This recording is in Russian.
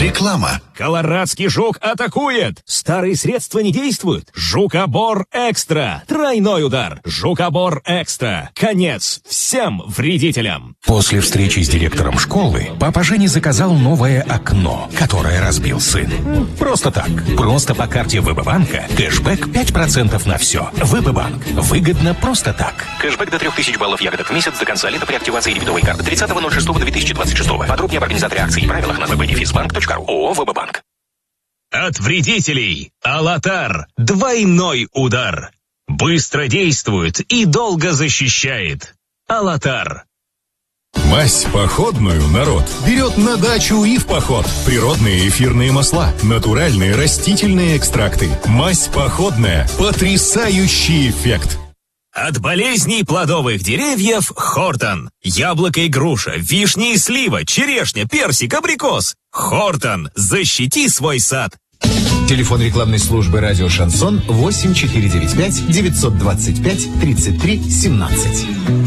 Реклама. Колорадский жук атакует! Старые средства не действуют. Жукобор Экстра. Тройной удар. Жукобор Экстра. Конец всем вредителям. После встречи с директором школы папа Женя заказал новое окно, которое разбил сын. Просто так. Просто по карте ВБ-банка. Кэшбэк 5% на все. ВБ-банк. Выгодно просто так. Кэшбэк до 3000 баллов ягодок в месяц до конца лета при активации дебетовой карты 30.06.2026. Подробнее об организаторе акций и правилах на www.defisbank.ru. ООО ВБ-банк. От вредителей Алатар. Двойной удар. Быстро действует и долго защищает. Алатар. Мазь походную народ берет на дачу и в поход. Природные эфирные масла, натуральные растительные экстракты. Мазь походная. Потрясающий эффект. От болезней плодовых деревьев Хортон. Яблоко и груша, вишня и слива, черешня, персик, абрикос. Хортон. Защити свой сад. Телефон рекламной службы «Радио Шансон» 8495 925 33 17.